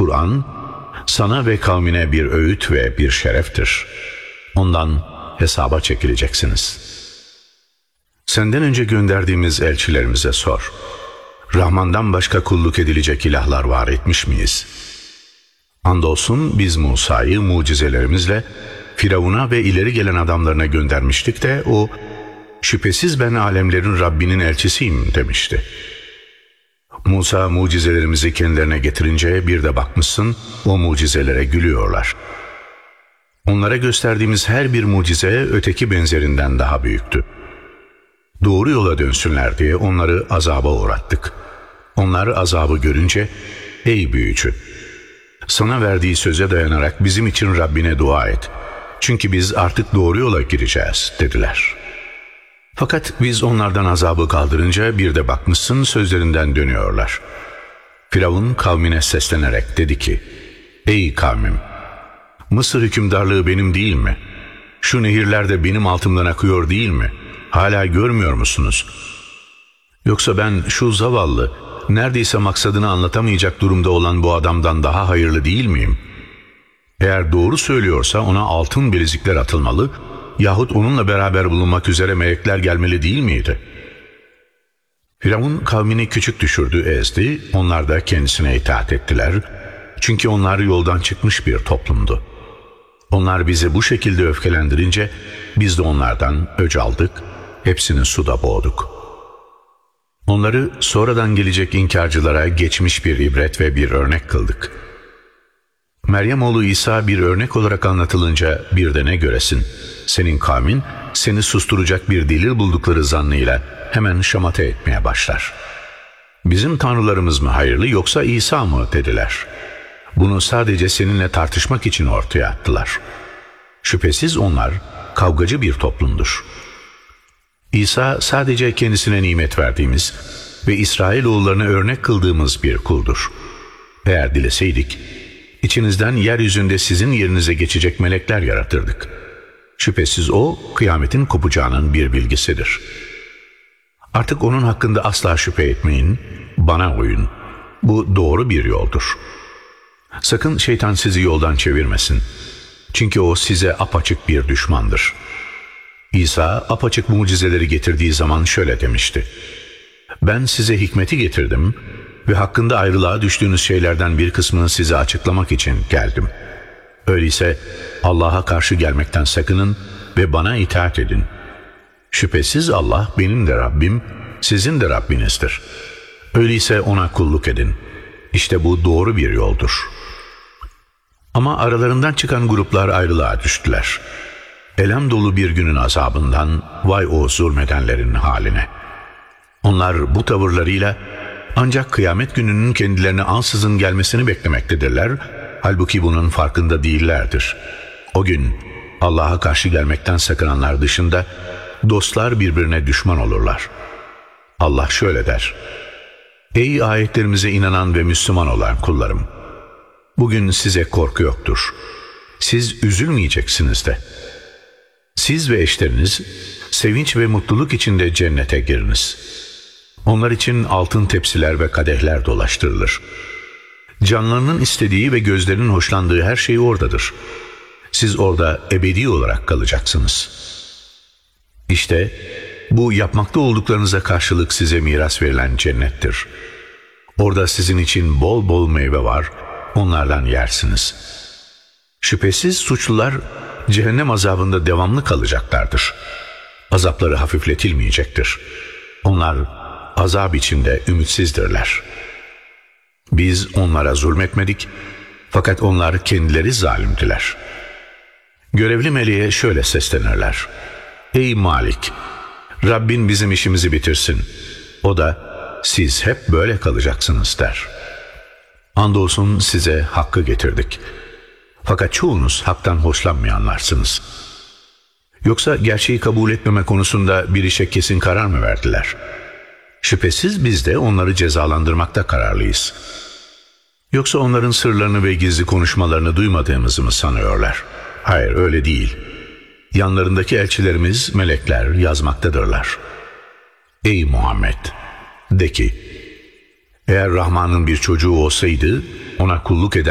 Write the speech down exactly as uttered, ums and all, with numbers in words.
Kur'an, sana ve kavmine bir öğüt ve bir şereftir. Ondan hesaba çekileceksiniz. Senden önce gönderdiğimiz elçilerimize sor. Rahman'dan başka kulluk edilecek ilahlar var etmiş miyiz? Andolsun biz Musa'yı mucizelerimizle Firavun'a ve ileri gelen adamlarına göndermiştik de o, şüphesiz ben alemlerin Rabbinin elçisiyim demişti. Musa mucizelerimizi kendilerine getirince bir de bakmışsın o mucizelere gülüyorlar. Onlara gösterdiğimiz her bir mucize öteki benzerinden daha büyüktü. Doğru yola dönsünler diye onları azaba uğrattık. Onlar azabı görünce, ey büyücü, sana verdiği söze dayanarak bizim için Rabbine dua et. Çünkü biz artık doğru yola gireceğiz dediler. Fakat biz onlardan azabı kaldırınca bir de bakmışsın sözlerinden dönüyorlar. Firavun kavmine seslenerek dedi ki, ey kavmim, Mısır hükümdarlığı benim değil mi? Şu nehirler de benim altımdan akıyor değil mi? Hala görmüyor musunuz? Yoksa ben şu zavallı, neredeyse maksadını anlatamayacak durumda olan bu adamdan daha hayırlı değil miyim? Eğer doğru söylüyorsa ona altın bilezikler atılmalı yahut onunla beraber bulunmak üzere melekler gelmeli değil miydi? Firavun kavmini küçük düşürdü, ezdi, onlar da kendisine itaat ettiler. Çünkü onlar yoldan çıkmış bir toplumdu. Onlar bizi bu şekilde öfkelendirince biz de onlardan öc aldık, hepsini suda boğduk. Onları sonradan gelecek inkarcılara geçmiş bir ibret ve bir örnek kıldık. Meryem oğlu İsa bir örnek olarak anlatılınca bir de ne göresin? Senin kavmin seni susturacak bir delil buldukları zannıyla hemen şamata etmeye başlar. Bizim tanrılarımız mı hayırlı yoksa İsa mı dediler. Bunu sadece seninle tartışmak için ortaya attılar. Şüphesiz onlar kavgacı bir toplumdur. İsa sadece kendisine nimet verdiğimiz ve İsrailoğullarına örnek kıldığımız bir kuldur. Eğer dileseydik, İçinizden yeryüzünde sizin yerinize geçecek melekler yaratırdık. Şüphesiz o, kıyametin kopacağının bir bilgisidir. Artık onun hakkında asla şüphe etmeyin, bana uyun. Bu doğru bir yoldur. Sakın şeytan sizi yoldan çevirmesin. Çünkü o size apaçık bir düşmandır. İsa apaçık mucizeleri getirdiği zaman şöyle demişti. Ben size hikmeti getirdim ve hakkında ayrılığa düştüğünüz şeylerden bir kısmını size açıklamak için geldim. Öyleyse Allah'a karşı gelmekten sakının ve bana itaat edin. Şüphesiz Allah benim de Rabbim, sizin de Rabbinizdir. Öyleyse ona kulluk edin. İşte bu doğru bir yoldur. Ama aralarından çıkan gruplar ayrılığa düştüler. Elem dolu bir günün azabından vay o zulmedenlerin haline. Onlar bu tavırlarıyla ancak kıyamet gününün kendilerine ansızın gelmesini beklemektedirler. Halbuki bunun farkında değillerdir. O gün Allah'a karşı gelmekten sakınanlar dışında dostlar birbirine düşman olurlar. Allah şöyle der: ey ayetlerimize inanan ve Müslüman olan kullarım! Bugün size korku yoktur. Siz üzülmeyeceksiniz de. Siz ve eşleriniz sevinç ve mutluluk içinde cennete giriniz. Onlar için altın tepsiler ve kadehler dolaştırılır. Canlarının istediği ve gözlerinin hoşlandığı her şey oradadır. Siz orada ebedi olarak kalacaksınız. İşte bu yapmakta olduklarınıza karşılık size miras verilen cennettir. Orada sizin için bol bol meyve var, onlardan yersiniz. Şüphesiz suçlular cehennem azabında devamlı kalacaklardır. Azapları hafifletilmeyecektir. Onlar azap içinde ümitsizdirler. Biz onlara zulmetmedik, fakat onlar kendileri zalimdiler. Görevli meleğe şöyle seslenirler: ey Malik, Rabbin bizim işimizi bitirsin. O da siz hep böyle kalacaksınız der. Andolsun size hakkı getirdik. Fakat çoğunuz haktan hoşlanmayanlarsınız. Yoksa gerçeği kabul etmeme konusunda bir işe kesin karar mı verdiler? Şüphesiz biz de onları cezalandırmakta kararlıyız. Yoksa onların sırlarını ve gizli konuşmalarını duymadığımızı mı sanıyorlar? Hayır, öyle değil. Yanlarındaki elçilerimiz, melekler yazmaktadırlar. Ey Muhammed! De ki, eğer Rahman'ın bir çocuğu olsaydı ona kulluk eder